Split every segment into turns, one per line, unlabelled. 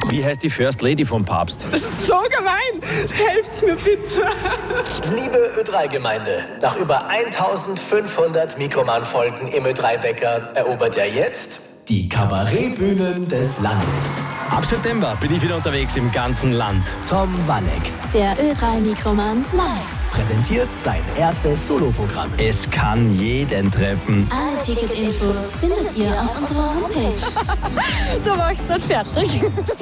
Wie heißt die First Lady vom Papst?
Das ist so gemein. Helft's mir bitte.
Liebe Ö3-Gemeinde, nach über 1500 Mikroman-Folgen im Ö3-Wecker erobert er jetzt die Kabarettbühnen des Landes.
Ab September bin ich wieder unterwegs im ganzen Land.
Tom Wanneck
Der Ö3-Mikroman live.
präsentiert sein erstes Soloprogramm.
Es kann jeden treffen.
Alle Ticketinfos findet ihr auf unserer Homepage.
Du machst dann fertig.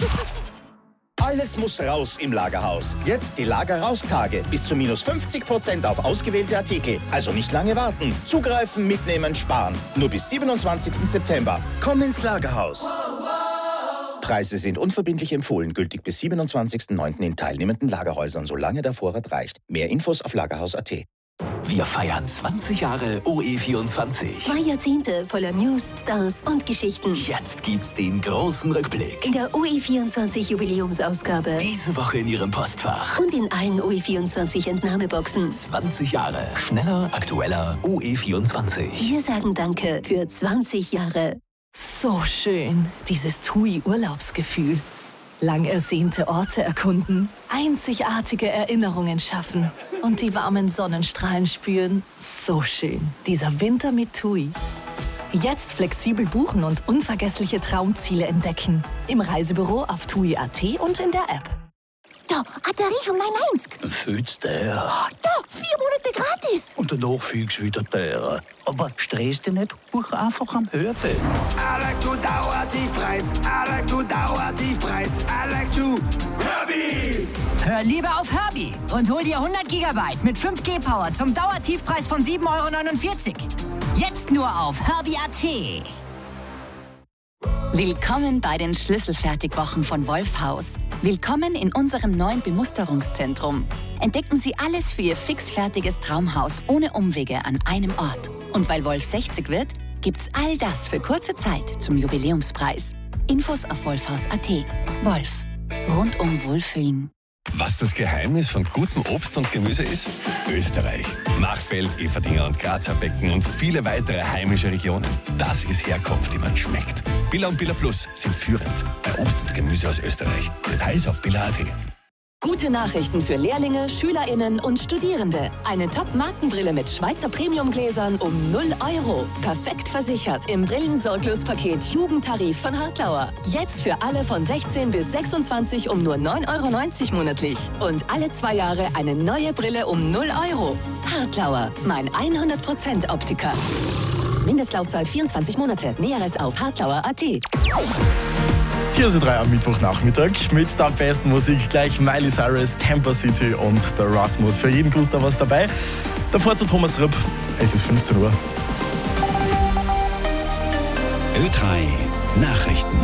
Alles muss raus im Lagerhaus. Jetzt die Lager-Raus-Tage. Bis zu minus 50% auf ausgewählte Artikel. Also nicht lange warten. Zugreifen, mitnehmen, sparen. Nur bis 27. September. Komm ins Lagerhaus. Preise sind unverbindlich empfohlen. Gültig bis 27.09. in teilnehmenden Lagerhäusern, solange der Vorrat reicht. Mehr Infos auf lagerhaus.at.
Wir feiern 20 Jahre OE24.
2 Jahrzehnte voller News, Stars und Geschichten.
Jetzt gibt's den großen Rückblick.
In der OE24 Jubiläumsausgabe.
Diese Woche in Ihrem Postfach.
Und in allen OE24 Entnahmeboxen.
20 Jahre. Schneller, aktueller OE24.
Wir sagen Danke für 20 Jahre.
So schön, dieses TUI-Urlaubsgefühl. Lang ersehnte Orte erkunden, einzigartige Erinnerungen schaffen und die warmen Sonnenstrahlen spüren. So schön, dieser Winter mit TUI. Jetzt flexibel buchen und unvergessliche Traumziele entdecken. Im Reisebüro auf TUI.at und in der App.
Da, ein Tarif um 9,90.
Fühlt's der.
Da, 4 Monate gratis.
Und danach fühlst du wieder teurer. Aber stress dich nicht, buch einfach am Hörbe.
I like to Dauertiefpreis. I like to Dauertiefpreis. I like to Herbie.
Hör lieber auf Herbie und hol dir 100 GB mit 5G-Power zum Dauertiefpreis von 7,49 €. Jetzt nur auf Herbie.at.
Willkommen bei den Schlüsselfertigwochen von Wolfhaus. Willkommen in unserem neuen Bemusterungszentrum. Entdecken Sie alles für Ihr fixfertiges Traumhaus ohne Umwege an einem Ort. Und weil Wolf 60 wird, gibt's all das für kurze Zeit zum Jubiläumspreis. Infos auf wolfhaus.at. Wolf. Rundum Wohlfühlen.
Was das Geheimnis von gutem Obst und Gemüse ist? Österreich. Machfeld, Eferdingen und Grazer Becken und viele weitere heimische Regionen. Das ist Herkunft, die man schmeckt. Billa und Billa Plus sind führend bei Obst und Gemüse aus Österreich. Details auf billa.at.
Gute Nachrichten für Lehrlinge, SchülerInnen und Studierende. Eine Top-Markenbrille mit Schweizer Premiumgläsern um 0 €. Perfekt versichert im Brillensorglospaket Jugendtarif von Hartlauer. Jetzt für alle von 16 bis 26 um nur 9,90 € monatlich. Und alle 2 Jahre eine neue Brille um 0 €. Hartlauer, mein 100% Optiker. Mindestlaufzeit 24 Monate. Näheres auf hartlauer.at.
Hier ist Ö3 am Mittwochnachmittag mit der besten Musik. Gleich Miley Cyrus, Tampa City und der Rasmus. Für jeden Guster was dabei. Davor zu Thomas Ripp. Es ist 15 Uhr.
Ö3 Nachrichten.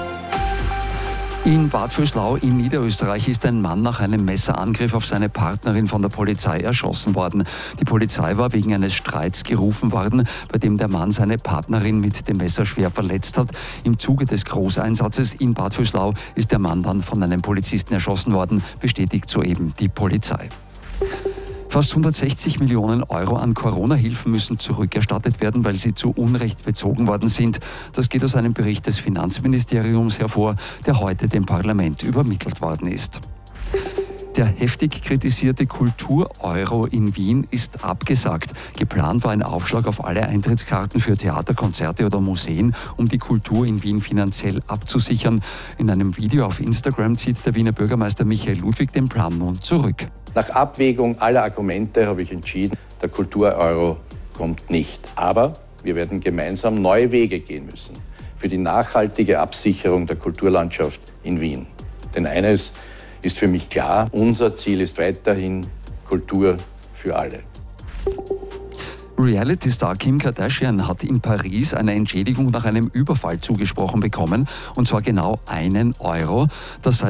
In Bad Vöslau in Niederösterreich ist ein Mann nach einem Messerangriff auf seine Partnerin von der Polizei erschossen worden. Die Polizei war wegen eines Streits gerufen worden, bei dem der Mann seine Partnerin mit dem Messer schwer verletzt hat. Im Zuge des Großeinsatzes in Bad Vöslau ist der Mann dann von einem Polizisten erschossen worden, bestätigt soeben die Polizei. Fast 160 Millionen € an Corona-Hilfen müssen zurückerstattet werden, weil sie zu Unrecht bezogen worden sind. Das geht aus einem Bericht des Finanzministeriums hervor, der heute dem Parlament übermittelt worden ist. Der heftig kritisierte Kultur-Euro in Wien ist abgesagt. Geplant war ein Aufschlag auf alle Eintrittskarten für Theater, Konzerte oder Museen, um die Kultur in Wien finanziell abzusichern. In einem Video auf Instagram zieht der Wiener Bürgermeister Michael Ludwig den Plan nun zurück.
Nach Abwägung aller Argumente habe ich entschieden, der Kultur-Euro kommt nicht. Aber wir werden gemeinsam neue Wege gehen müssen für die nachhaltige Absicherung der Kulturlandschaft in Wien. Denn eines ist für mich klar, unser Ziel ist weiterhin Kultur für alle.
Reality-Star Kim Kardashian hat in Paris eine Entschädigung nach einem Überfall zugesprochen bekommen, und zwar genau 1 €. Das sei